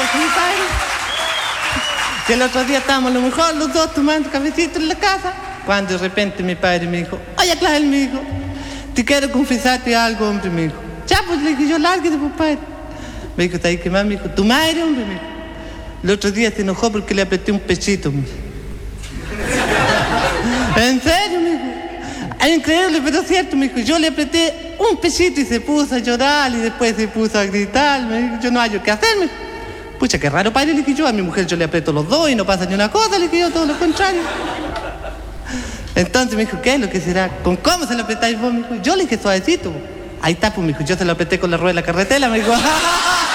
dijo mi padre. Que el otro día estábamos a lo mejor los dos tomando cafecito en la casa, cuando de repente mi padre me dijo, oye, Clara, me dijo, te quiero confesarte algo, hombre, me dijo. Ya, pues le dije yo, lárguete, pues, padre. Me dijo, ¿sabes qué más? Me dijo, tu madre, hombre, me dijo. El otro día se enojó porque le apreté un pechito, me dijo. ¿En serio, me dijo? Es increíble, pero es cierto, me dijo. Yo le apreté un pechito y se puso a llorar y después se puso a gritar. Me dijo, yo no hallo qué hacer, me dijo. Pucha, qué raro, padre, le dije yo. A mi mujer yo le aprieto los dos y no pasa ni una cosa, le dije yo, todo lo contrario. Entonces me dijo, ¿qué es lo que será? ¿Con cómo se lo apretáis vos? Me dijo, yo le dije suavecito. Ahí está, pues, me dijo, yo se lo apreté con la rueda de la carretera, me dijo.